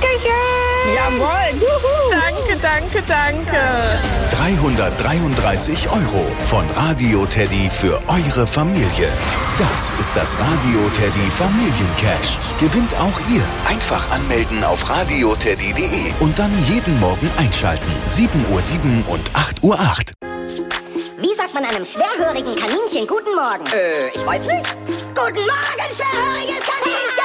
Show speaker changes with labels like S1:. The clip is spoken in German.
S1: Dankeschön.
S2: Jawohl. Juhu. Danke.
S3: 333 € von Radio Teddy für eure Familie. Das ist das Radio Teddy Familiencash. Gewinnt auch ihr. Einfach anmelden auf radioteddy.de und dann jeden Morgen einschalten. 7:07 und 8:08.
S4: Wie sagt man einem schwerhörigen Kaninchen guten Morgen?
S5: Ich weiß nicht.
S4: Guten Morgen, schwerhöriges Kaninchen!